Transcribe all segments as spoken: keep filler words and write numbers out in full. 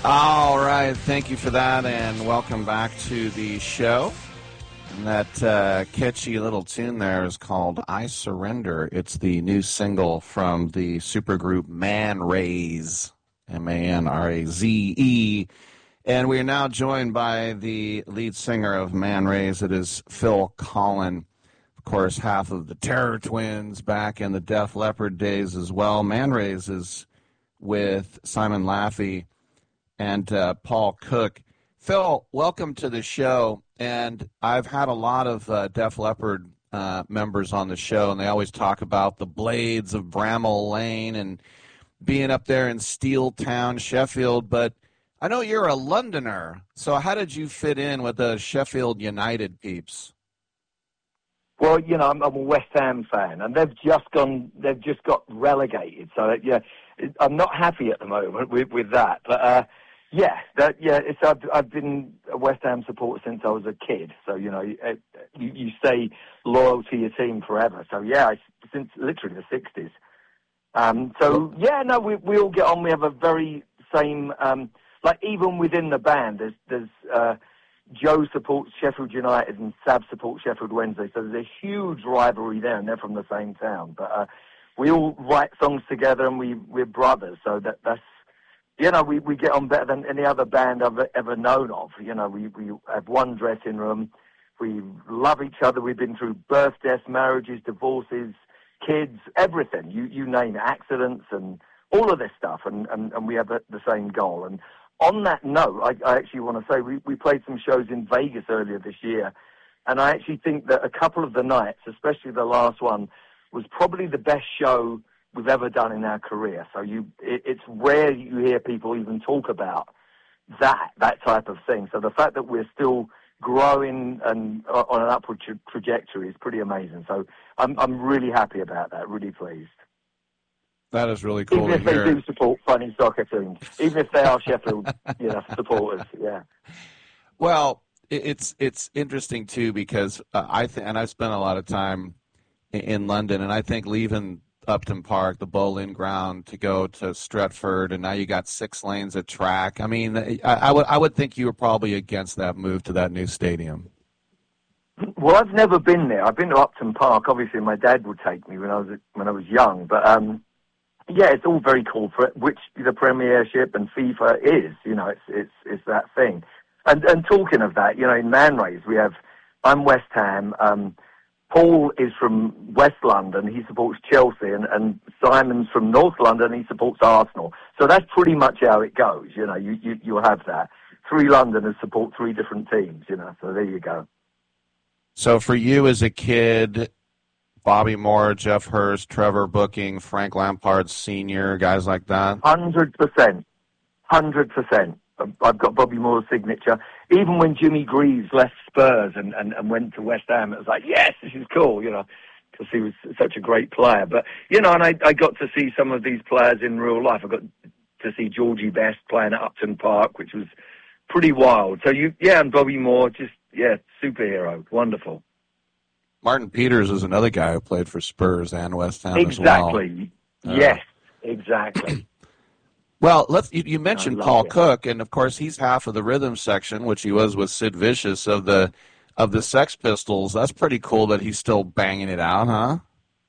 All right, thank you for that, and welcome back to the show. And that uh, catchy little tune there is called I Surrender. It's the new single from the supergroup Man Raze, M A N R A Z E. And we are now joined by the lead singer of Man Raze. It is Phil Collen, of course, half of the Terror Twins back in the Def Leppard days as well. Man Raze is with Simon Laffey and uh, Paul Cook. Phil, welcome to the show. And I've had a lot of uh, Def Leppard uh, members on the show, and they always talk about the blades of Bramall Lane and being up there in Steel Town, Sheffield. But I know you're a Londoner, so how did you fit in with the Sheffield United peeps? Well, you know, I'm, I'm a West Ham fan, and they've just gone, they've just got relegated. So, yeah, I'm not happy at the moment with, with that. But, uh, yeah, that, yeah, it's, I've, I've been a West Ham supporter since I was a kid. So, you know, you, you stay loyal to your team forever. So, yeah, I, since literally the sixties. Um, so, yeah, no, we, we all get on. We have a very same, um, like even within the band, there's, there's uh, Joe supports Sheffield United and Sab supports Sheffield Wednesday. So there's a huge rivalry there, and they're from the same town. But uh, we all write songs together, and we, we're brothers. So that, that's, you know, we, we get on better than any other band I've ever known of. You know, we, we have one dressing room. We love each other. We've been through birth, deaths, marriages, divorces, kids, everything. You you name it, accidents and all of this stuff. And, and, and we have the, the same goal. And on that note, I, I actually want to say we, we played some shows in Vegas earlier this year. And I actually think that a couple of the nights, especially the last one, was probably the best show we've ever done in our career. So you, it, it's rare you hear people even talk about that, that type of thing. So the fact that we're still growing and uh, on an upward tra- trajectory is pretty amazing. So I'm, I'm really happy about that, really pleased. That is really cool Even if to hear. they do support funny soccer teams, even if they are Sheffield, you know, supporters, yeah. Well, it's it's interesting too because uh, I th- and I've spent a lot of time in, in London, and I think leaving Upton Park, the Boleyn Ground, to go to Stretford, and now you got six lanes of track. I mean, I, I would I would think you were probably against that move to that new stadium. Well, I've never been there. I've been to Upton Park. Obviously, my dad would take me when I was when I was young, but. Um, Yeah, it's all very cool, for which the Premiership and FIFA is. You know, it's it's it's that thing. And and talking of that, you know, in Man Raze we have. I'm West Ham. Um, Paul is from West London. He supports Chelsea, and, and Simon's from North London. He supports Arsenal. So that's pretty much how it goes. You know, you you you'll have that. Three Londoners support three different teams. You know, so there you go. So for you as a kid, Bobby Moore, Jeff Hurst, Trevor Booking, Frank Lampard Senior, guys like that? Hundred percent. Hundred percent. I've got Bobby Moore's signature. Even when Jimmy Greaves left Spurs and, and, and went to West Ham, it was like, yes, this is cool, you know, because he was such a great player. But, you know, and I, I got to see some of these players in real life. I got to see Georgie Best playing at Upton Park, which was pretty wild. So, you, yeah, and Bobby Moore, just, yeah, superhero. Wonderful. Martin Peters is another guy who played for Spurs and West Ham exactly. as well. Yes, uh, exactly. Well, let's. You, you mentioned Paul it. Cook, and of course he's half of the rhythm section, which he was with Sid Vicious of the of the Sex Pistols. That's pretty cool that he's still banging it out, huh?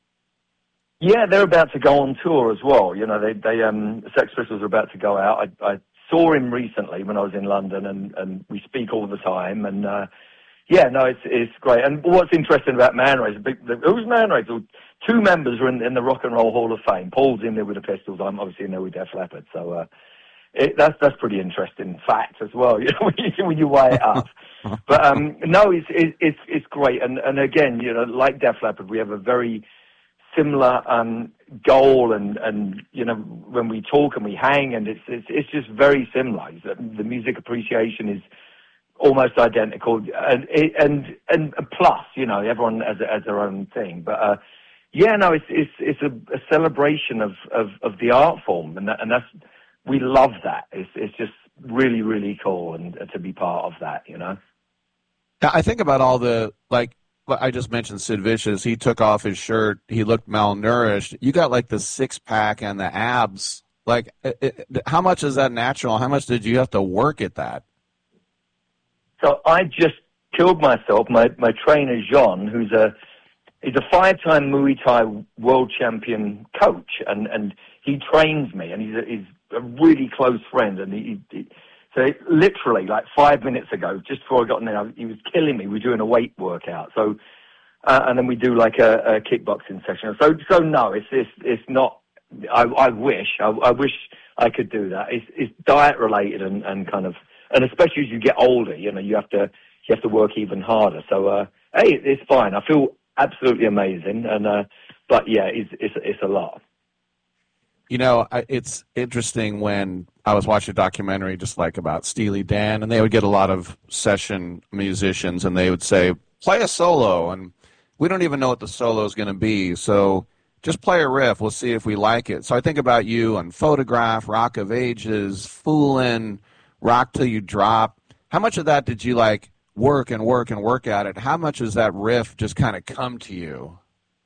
Yeah, they're about to go on tour as well. You know, they they um the Sex Pistols are about to go out. I, I saw him recently when I was in London, and, and we speak all the time, and. Uh, Yeah, no, it's it's great. And what's interesting about Man Raze, who's Man Raze? Two members are in, in the Rock and Roll Hall of Fame. Paul's in there with the Pistols. I'm obviously in there with Def Leppard. So uh, it, that's that's pretty interesting fact as well. You know, when you, when you weigh it up. But um, no, it's it's it's great. And and again, you know, like Def Leppard, we have a very similar um, goal. And, and you know, when we talk and we hang, and it's it's it's just very similar. The music appreciation is almost identical, and and and plus, you know, everyone has, has their own thing. But uh, yeah, no, it's it's it's a, a celebration of, of, of the art form, and that, and that's we love that. It's it's just really really cool, and uh, to be part of that, you know. Now, I think about all the like. I just mentioned Sid Vicious. He took off his shirt. He looked malnourished. You got like the six pack and the abs Like, it, it, how much is that natural? How much did you have to work at that? So I just killed myself. My my trainer, Jean, who's a he's a five-time Muay Thai world champion coach, and, and he trains me, and he's a, he's a really close friend. And he, he so literally like five minutes ago, just before I got in there, he was killing me. We were doing a weight workout. So uh, and then we do like a, a kickboxing session. So so no, it's it's it's not. I, I wish I, I wish I could do that. It's it's diet related and, and kind of. And especially as you get older, you know, you have to you have to work even harder. So, uh, hey, it's fine. I feel absolutely amazing, and uh, but yeah, it's, it's it's a lot. You know, it's interesting when I was watching a documentary just like about Steely Dan, and they would get a lot of session musicians, and they would say, "Play a solo," and we don't even know what the solo is going to be, so just play a riff. We'll see if we like it. So I think about you on Photograph, Rock of Ages, Foolin', Rock Till You Drop. How much of that did you like work and work and work at it? How much does that riff just kind of come to you?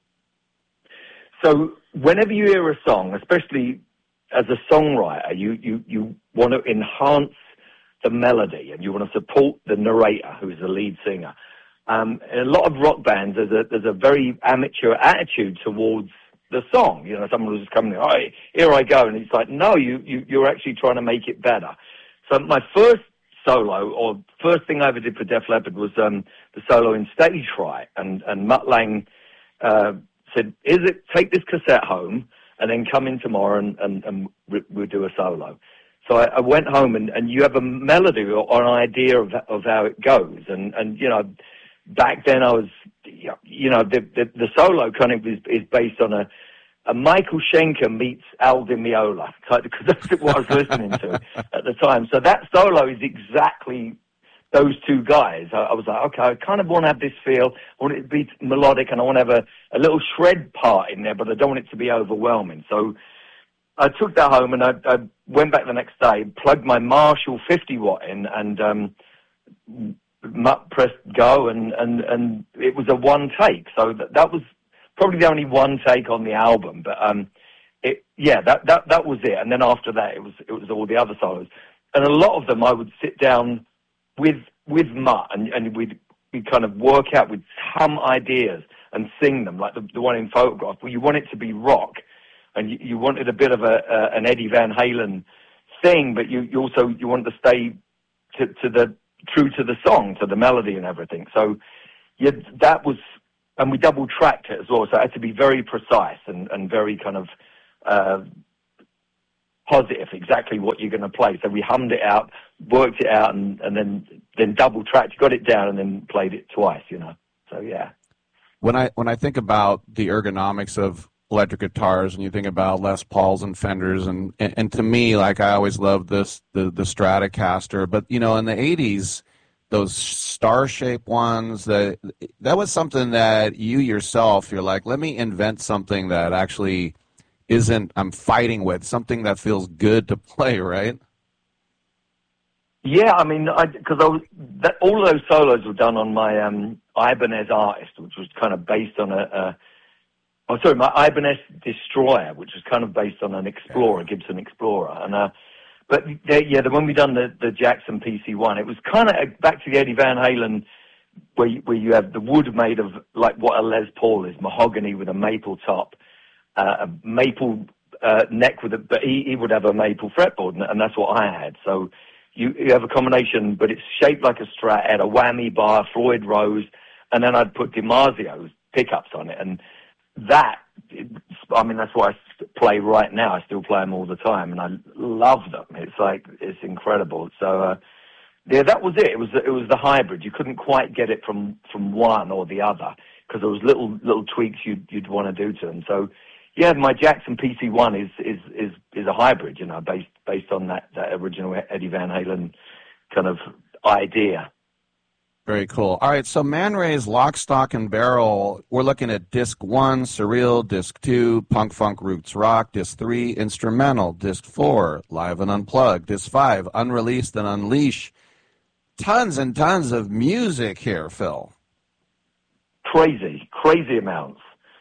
So whenever you hear a song, especially as a songwriter, you, you, you want to enhance the melody and you want to support the narrator, who is the lead singer. Um, in a lot of rock bands, there's a, there's a very amateur attitude towards the song. You know, someone was just coming, oh, here I go. And it's like, no, you, you, you're actually trying to make it better. So my first solo, or first thing I ever did for Def Leppard, was um, the solo in Stage Fright. And, and Mutt Lange uh, said, "Is it take this cassette home and then come in tomorrow and, and, and we'll do a solo." So I, I went home, and, and you have a melody or, or an idea of, of how it goes. And, and, you know, back then I was, you know, the, the, the solo kind of is, is based on a, a Michael Schenker meets Al Di Meola, because that's what I was listening to at the time. So that solo is exactly those two guys. I, I was like, okay, I kind of want to have this feel. I want it to be melodic, and I want to have a, a little shred part in there, but I don't want it to be overwhelming. So I took that home, and I, I went back the next day, plugged my Marshall fifty watt in, and um, pressed go, and, and, and it was a one take. So that, that was probably the only one take on the album, but um, it yeah, that, that that was it. And then after that, it was it was all the other solos, and a lot of them I would sit down with with Mutt, and, and we'd we kind of work out, we'd hum ideas and sing them, like the, the one in Photograph, where you want it to be rock, and you, you wanted a bit of a, a an Eddie Van Halen thing, but you, you also you wanted to stay to, to the true to the song, to the melody and everything. So yeah, that was. And we double-tracked it as well, so it had to be very precise and, and very kind of uh, positive, exactly what you're going to play. So we hummed it out, worked it out, and, and then then double-tracked, got it down, and then played it twice, you know. So, yeah. When I when I think about the ergonomics of electric guitars, and you think about Les Pauls and Fenders, and, and, and to me, like, I always loved this, the, the Stratocaster. But, you know, in the eighties, those star-shaped ones, that that was something that you yourself, you're like, let me invent something that actually isn't, I'm fighting with, something that feels good to play, right? Yeah, I mean, because I, I was, that, all of those solos were done on my um, Ibanez Artist, which was kind of based on a, a oh, sorry, my Ibanez Destroyer, which was kind of based on an Explorer, Gibson Explorer. And uh, But they, yeah, the, when we done the, the Jackson P C one, it was kind of back to the Eddie Van Halen, where you, where you have the wood made of like what a Les Paul is, mahogany with a maple top, uh, a maple uh, neck with a, but he, he would have a maple fretboard, and, and that's what I had. So you, you have a combination, but it's shaped like a Strat, had a whammy bar, Floyd Rose, and then I'd put DiMarzio's pickups on it, and that, I mean, that's what I play right now. I still play them all the time, and I love them. It's like, it's incredible. So, uh, yeah, that was it. It was it was the hybrid. You couldn't quite get it from, from one or the other, because there was little little tweaks you'd you'd want to do to them. So, yeah, my Jackson P C one is is is is a hybrid, you know, based based on that that original Eddie Van Halen kind of idea. Very cool. All right, so Man Ray's Lock, Stock, and Barrel, we're looking at Disc one, Surreal, Disc two, Punk Funk Roots Rock, Disc three, Instrumental, Disc four, Live and Unplugged, Disc five, Unreleased and Unleash. Tons and tons of music here, Phil. Crazy, crazy amounts.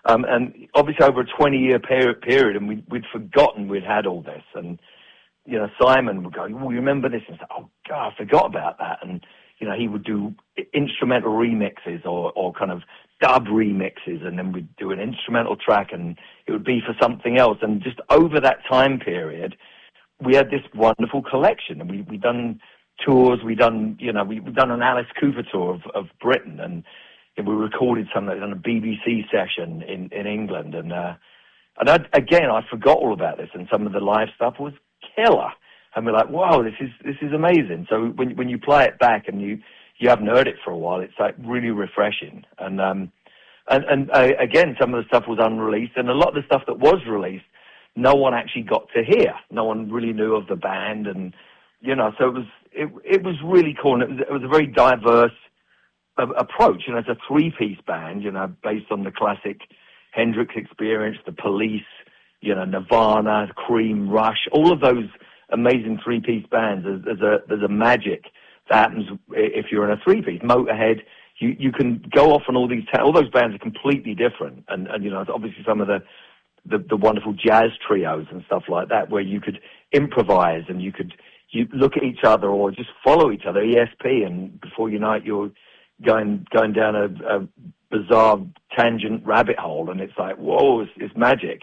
Um, and obviously over a twenty-year period, period, and we, we'd forgotten we'd had all this. And, you know, Simon would go, "Oh, you remember this?" And say, "Oh, God, I forgot about that." And, you know, he would do instrumental remixes or, or kind of dub remixes, and then we'd do an instrumental track, and it would be for something else. And just over that time period, we had this wonderful collection. And we, we done tours, we done, you know, we, we done an Alice Cooper tour of, of Britain, and we recorded something on a B B C session in, in England. And, uh, and I, again, I forgot all about this, and some of the live stuff was killer. And we're like, wow, this is, this is amazing. So when, when you play it back and you, you haven't heard it for a while, it's like really refreshing. And, um, and, and uh, again, some of the stuff was unreleased, and a lot of the stuff that was released, no one actually got to hear. No one really knew of the band. And, you know, so it was, it, it was really cool. And it was, it was a very diverse approach. You know, it's a three-piece band, you know, based on the classic Hendrix Experience, the Police, you know, Nirvana, Cream, Rush, all of those amazing three-piece bands. There's, there's a there's a magic that happens if you're in a three-piece. Motorhead, you you can go off on all these ta- all those bands are completely different, and and you know, obviously some of the, the the wonderful jazz trios and stuff like that, where you could improvise and you could you look at each other or just follow each other, E S P, and before you know it, you're going going down a, a bizarre tangent rabbit hole, and it's like, whoa, it's, it's magic.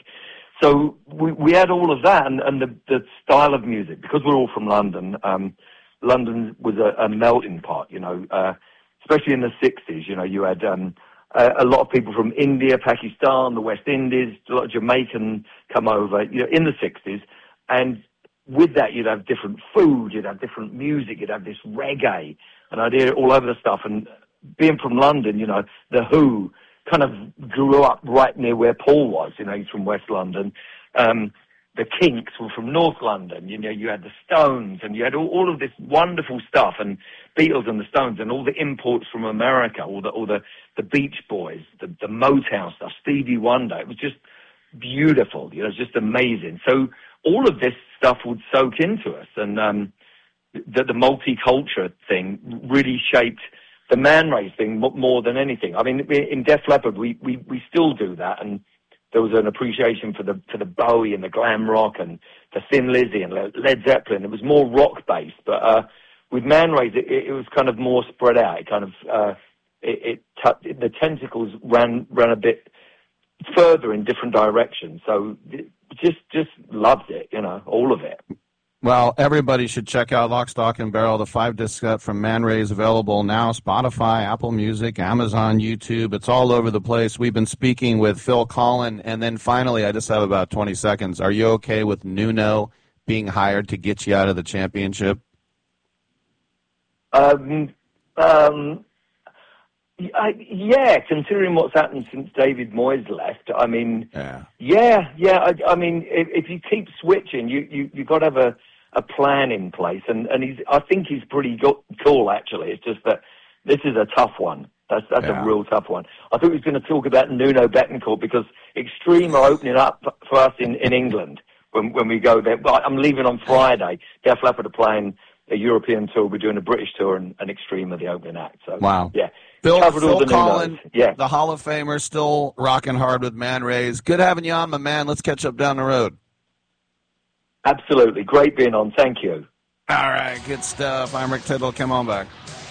So we we had all of that, and, and the, the style of music, because we're all from London. Um, London was a, a melting pot, you know, uh, especially in the sixties. You know, you had um, a, a lot of people from India, Pakistan, the West Indies, a lot of Jamaican come over, you know, in the sixties, and with that you'd have different food, you'd have different music, you'd have this reggae, and I'd hear it all over the stuff. And being from London, you know, The Who kind of grew up right near where Paul was. You know, he's from West London. Um, the Kinks were from North London. You know, you had the Stones, and you had all, all of this wonderful stuff, and Beatles and the Stones, and all the imports from America, all the all the, the Beach Boys, the, the Motown stuff, Stevie Wonder. It was just beautiful. You know, it was just amazing. So all of this stuff would soak into us, and um, the, the multicultural thing really shaped the Man Ray thing more than anything. I mean, in Def Leppard, we, we, we still do that, and there was an appreciation for the for the Bowie and the glam rock and the Thin Lizzy and Led Zeppelin. It was more rock based, but uh, with Man Ray, it, it was kind of more spread out. It kind of uh, it, it t- the tentacles ran ran a bit further in different directions. So just just loved it, you know, all of it. Well, everybody should check out Lock, Stock, and Barrel. The five-disc set from Man Ray is available now. Spotify, Apple Music, Amazon, YouTube. It's all over the place. We've been speaking with Phil Collen. And then finally, I just have about twenty seconds. Are you okay with Nuno being hired to get you out of the championship? Um, um, I, yeah, considering what's happened since David Moyes left, I mean, yeah, yeah, yeah I, I mean, if, if you keep switching, you, you, you've got to have a, a plan in place, and, and he's, I think he's pretty go- cool, actually. It's just that this is a tough one. That's that's yeah. a real tough one. I thought he was going to talk about Nuno Bettencourt, because Extreme are opening up for us in, in England when when we go there. Well, I'm leaving on Friday. Def Leppard are playing a European tour. We're doing a British tour, and, and Extreme are the opening act. So, wow. Yeah. Phil, Covered Phil all the Collen, yeah. the Hall of Famer, still rocking hard with Man Rays. Good having you on, my man. Let's catch up down the road. Absolutely. Great being on. Thank you. All right, good stuff. I'm Rick Tittle. Come on back.